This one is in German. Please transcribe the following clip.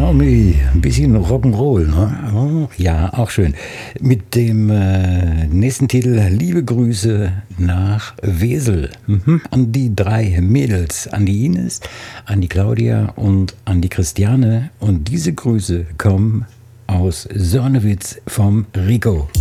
Tommy, ein bisschen Rock'n'Roll, ne? Ja, auch schön. Mit dem nächsten Titel Liebe Grüße nach Wesel. An die 3 Mädels, an die Ines, an die Claudia und an die Christiane. Und diese Grüße kommen aus Sörnewitz vom Rico.